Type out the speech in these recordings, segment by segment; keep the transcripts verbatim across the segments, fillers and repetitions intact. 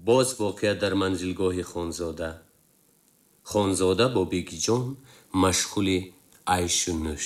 боз воқеа дар манзилгоҳи хонзода. хонзода бо бегиҷон машғули айшу нӯш.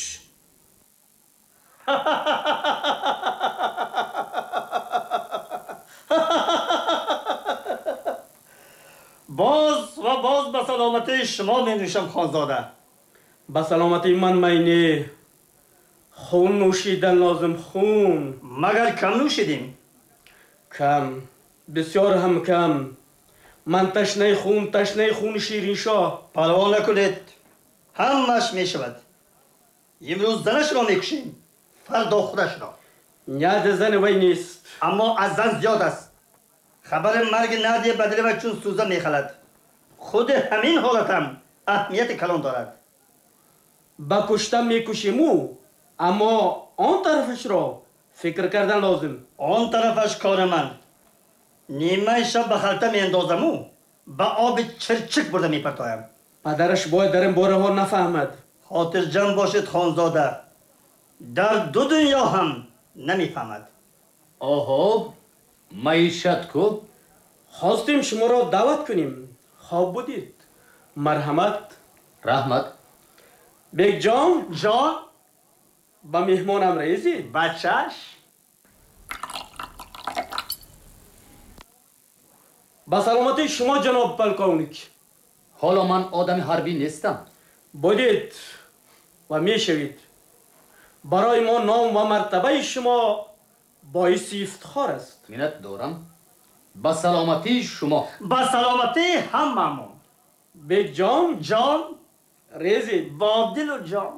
боз ва боз ба саломатии шумо менӯшам хонзода. ба саломатии ман майне. خون نوشیدن لازم خون. مگر کم نوشیدیم؟ کم، بسیار هم کم. من تشنه خون تشنه خون شیرین شاه. پروا نکنید، همش میشود. امروز زنش را میکشیم، فردا خودش را. نیاد زن وی نیست، اما از زن زیاد است. خبر مرگ نادیه بدلی و چون سوزه میخلد. خود همین حالت هم اهمیت کلان دارد. با کشتن میکشیم او، اما آن طرفش را فکر کردن لازم. آن طرفش کار من. نیمه شب به خلطه میاندازم او، با آب چرچک برده میپرتایم. پدرش باید در این باره ها نفهمد. خاطر جمع باشید خانزاده، در دو دنیا هم نمیفهمد. آها، معیشت کو؟ خواستیم شما را دعوت کنیم. خواب بودید. مرحمت. رحمت. بیگ جان. جان. با مهمانم ریزی؟ بچهش؟ با سلامتی شما جناب پلکونیک. حالا من آدم حربی نیستم. بودید و میشوید. برای ما نام و مرتبه شما باعث افتخار است. منت دارم. با سلامتی شما. با سلامتی هممون. بیگ جان. جان. ریزی. با دل و جان.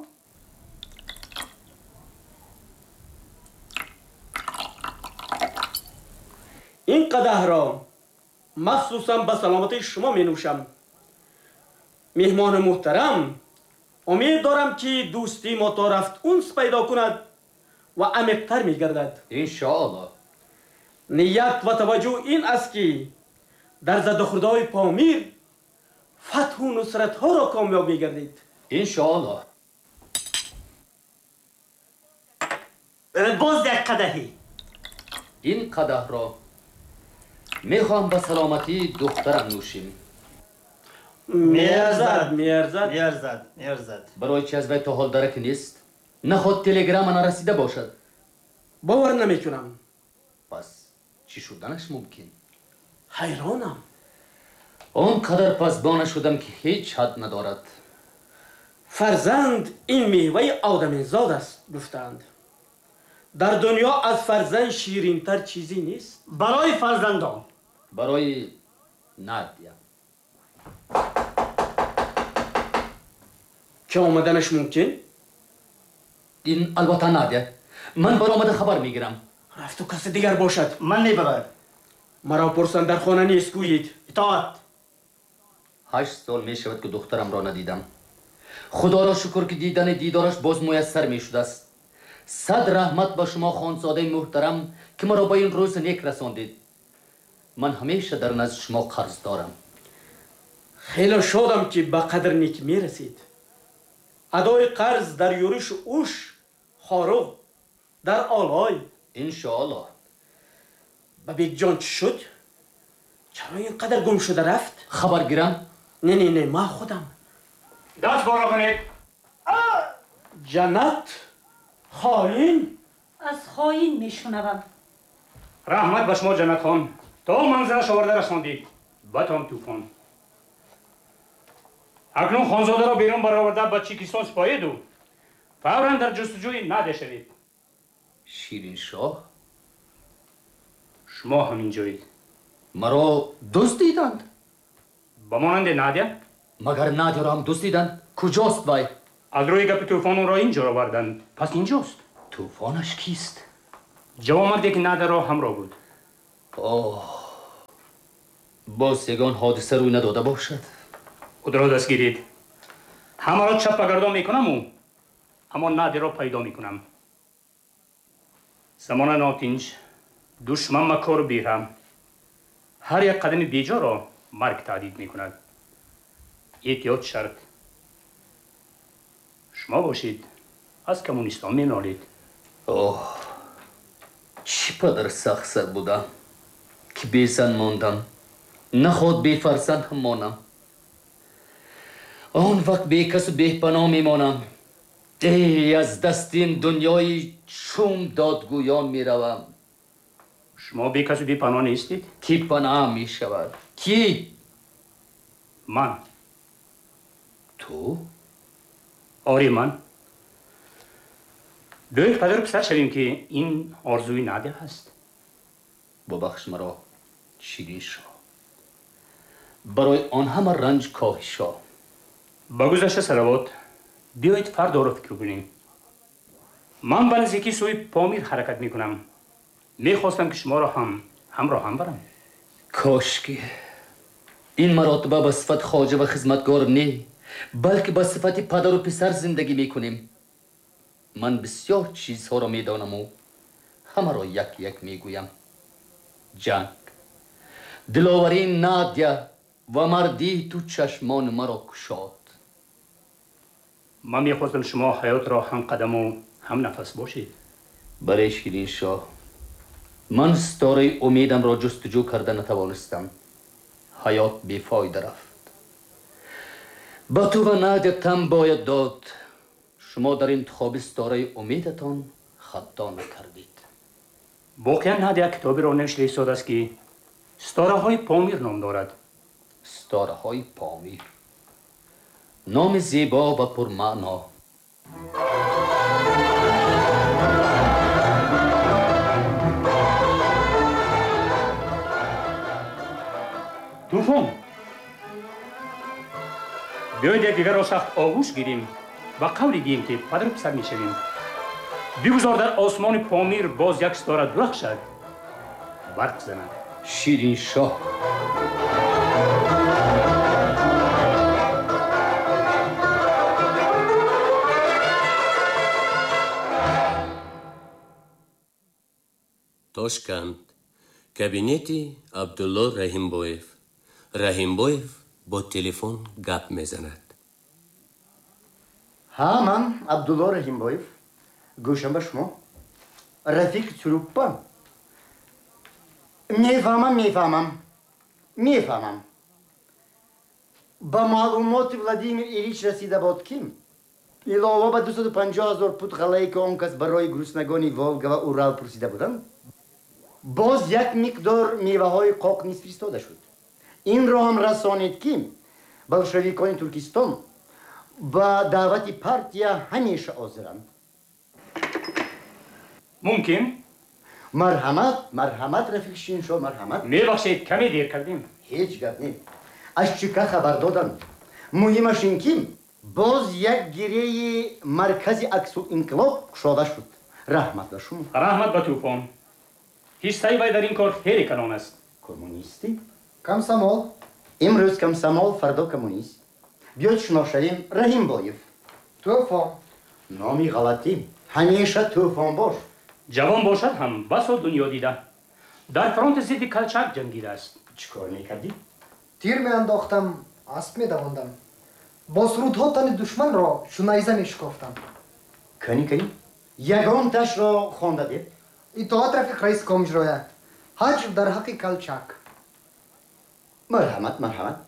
این قدح را مخصوصا به سلامتی شما می نوشم. مهمان محترم، امید دارم که دوستی ما تا رفت اونس پیدا کند و عمیق‌تر می گردد. انشاءالله. نیت و توجه این است که در زدخوردهای پامیر فتح و نصرت ها را کامیاب می گردید. انشاءالله. باز یک قدحی. این قدح را میخوام به سلامتی دخترم نوشیم. میارزد میارزد میارزد میارزد. برای چی از وی تا حال درک نیست؟ نخواد تلگرام نرسیده باشد. باور نمیکنم. پس چی شدنش ممکن؟ حیرانم. آنقدر پسبانه شدم که هیچ حد ندارد. فرزند این میوه آدمی زاد است گفتند. در دنیا از فرزند شیرین تر چیزی نیست. برای فرزندان. برای نادیا. که آمدنش ممکن؟ این البته نادیا. من بر آمده خبر میگیرم. رفت و کس دیگر باشد. من میبرایم. مرا پرسند در خانه نیست گویید. اطاعت. هشت سال می شود که دخترم را ندیدم. خدا را شکر که دیدن دیدارش باز میسر می شده است. صد رحمت به شما خانزاده محترم که مرا به این روز نیک رساندید. من همیشه در نزد شما قرض دارم. خیلی شادم که به قدر نیک می رسید. ادای قرض در یورش اوش خارو در آلای. انشاءالله. با بیگ جان چی شد؟ چرا اینقدر گم شده رفت؟ خبر گیرم؟ نه نه نه ما خودم. دست بالا کنید. جنت خائن. از خائن میشنوم. رحمت به شما جنت خان. تا منزلش آورده رساندید. بتام طوفان. اکنون خانزاده را بیرون برآورده به چیکیستان سپارید و فوراً در جستجوی نادیا شوید. شیرین شاه؟ شما همین جایید. مرا دوست دیدند؟ با مانند نادیا؟ مگر نادیا را هم دوست دیدند؟ کجاست وی؟ از روی گپ طوفان اون را اینجا آوردند. پس اینجاست. طوفانش کیست؟ جوانمردی که نادیا را همراه بود. آه، باز یگان حادثه روی نداده باشد. خود را دست گیرید. همه را چپ گردان میکنم و اما نادیا را پیدا میکنم. زمان ناتینج دشمن مکار بیرم هر یک قدم بیجا را مرگ تهدید میکند. احتیاط شرط. شما باشید از کمونیستان مینالید. اوه، چی پدر سخت سر بودم که بیزن ماندم. наход бефарзанд ҳам монам. он вақт бекасу беҳпаноҳ мемонам. эй, аз дасти ин дунёи чум додгӯён меравам. шумо бекасу бепаноҳ нестед? Ки панаҳам мешавад? Ки? ман. ту? ори ман. биёед падару писар шавем, ки ин орзуи Надя ҳаст. бубахш маро, Шириншоҳ. барои он ҳама ранҷ коҳишо. ба гузашта салавот, биёед фардоро фикр кунем. ман ба наздикии сӯи Помир ҳаракат мекунам. мехостам, ки шуморо ҳам ҳамроҳам барам. кошки ин маротиба ба сифати хоҷа ва хизматгор не, балки ба сифати падару писар зиндагӣ мекунем. ман бисёр чизҳоро медонаму ҳамаро як як мегӯям. ҷанг, диловарии Надя ва мардии ту чашмони маро кушод. ман мехостам шумо ҳаётро ҳам қадаму ҳам нафас бошед. баре Шириншоҳ, ман стораи умедамро ҷустуҷӯ карда натавонистам. ҳаёт бефоида рафт. ба ту ва Надя там бояд дод. шумо дар интихоби стораи умедатон хато накардед. воқеан Надя китоберо навишта истодааст, ки стораҳои Помир ном дорад. стораҳои Помир. номи зебо ва пурмаъно. тӯфон! биёед якдигарро сахт оғӯш гирем ва қавле диҳем, ки падару писар мешавем. бигузор дар осмони Помир боз як стора дурахшад, барқ занад. Шириншоҳ. Тошканд. Кабинети Абдулло Раҳимбоев. Раҳимбоев бо телефон гап мезанад. ҳа, ман Абдулло Раҳимбоев. гӯшам ба шумо. рафиқи труппа. мефаҳмам, мефаҳмам. мефаҳмам. ба маълумоти Владимир Илич расида бод ки илова ба дусаду панҷоҳ ҳазор пут ғаллае, ки он кас барои гуруснагони Волга ва Урал пурсида буданд, боз як миқдор меваҳои қоқ низ фиристода шуд. инро ҳам расонид, ки болшевикони Туркистон ба даъвати партия ҳамеша ҳозиранд. мумкин? марҳамат, марҳамат рафиқ Шириншоҳ, марҳамат. мебахшед, каме дер кардем. ҳеҷ гап не. аз чика хабар доданд. муҳимаш ин ки боз як гиреи маркази аксулинқилоб кушода шуд. раҳмат ба шумо. раҳмат ба тӯфон. ҳиссаи вай дар ин кор хеле калон аст. коммунистӣ? комсомол. имрӯз комсомол, фардо коммунист. биёед шинос шавем. Раҳимбоев. тӯфон. номи ғалатӣ. ҳамеша тӯфон бош. ҷавон бошад ҳам басо дунё дида. дар фронти зидди Колчак ҷангидааст. чӣ кор мекардӣ? тир меандохтам, асп медавондам. бо сурудҳо тани душманро шунайза мешикофтам. кани кани ягон ташро хонда дед. итоат рафиқ раис комиҷроя. ҳаҷр дар ҳаққи Колчак. марҳамат, марҳамат.